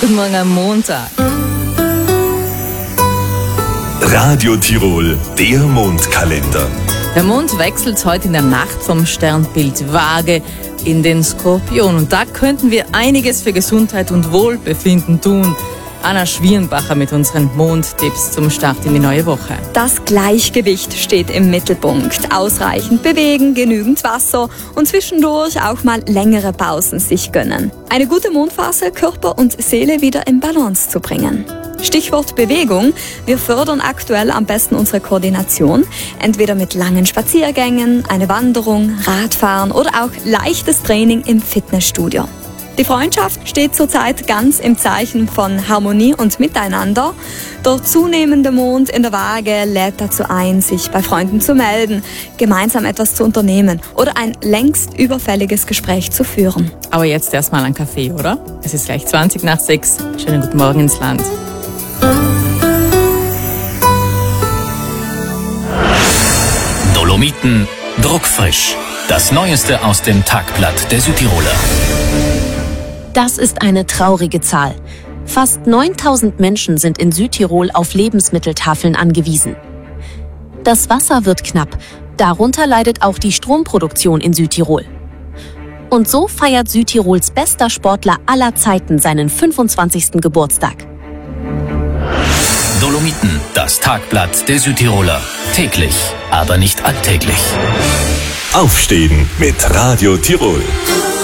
Guten Morgen am Montag. Radio Tirol, der Mondkalender. Der Mond wechselt heute in der Nacht vom Sternbild Waage in den Skorpion. Und da könnten wir einiges für Gesundheit und Wohlbefinden tun. Anna Schwierenbacher mit unseren Mondtipps zum Start in die neue Woche. Das Gleichgewicht steht im Mittelpunkt. Ausreichend bewegen, genügend Wasser und zwischendurch auch mal längere Pausen sich gönnen. Eine gute Mondphase, Körper und Seele wieder in Balance zu bringen. Stichwort Bewegung. Wir fördern aktuell am besten unsere Koordination. Entweder mit langen Spaziergängen, eine Wanderung, Radfahren oder auch leichtes Training im Fitnessstudio. Die Freundschaft steht zurzeit ganz im Zeichen von Harmonie und Miteinander. Der zunehmende Mond in der Waage lädt dazu ein, sich bei Freunden zu melden, gemeinsam etwas zu unternehmen oder ein längst überfälliges Gespräch zu führen. Aber jetzt erstmal ein Kaffee, oder? Es ist gleich 6:20. Schönen guten Morgen ins Land. Dolomiten druckfrisch. Das Neueste aus dem Tagblatt der Südtiroler. Das ist eine traurige Zahl. Fast 9000 Menschen sind in Südtirol auf Lebensmitteltafeln angewiesen. Das Wasser wird knapp. Darunter leidet auch die Stromproduktion in Südtirol. Und so feiert Südtirols bester Sportler aller Zeiten seinen 25. Geburtstag. Dolomiten, das Tagblatt der Südtiroler. Täglich, aber nicht alltäglich. Aufstehen mit Radio Tirol.